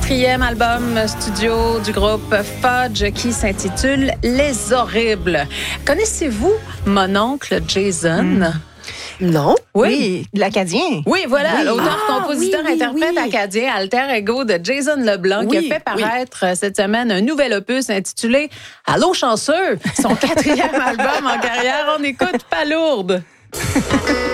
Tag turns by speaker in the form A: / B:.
A: quatrième album studio du groupe Fudge qui s'intitule Les Horribles. Connaissez-vous mon oncle Jason?
B: Non.
C: Oui, l'Acadien.
A: Oui, voilà,
C: Oui.
A: l'auteur, compositeur,
C: oui,
A: interprète
C: oui.
A: acadien, alter ego de Jason Leblanc, qui a
C: Oui,
A: fait paraître cette semaine un nouvel opus intitulé Allô chanceux, son quatrième album en carrière. On écoute Palourde.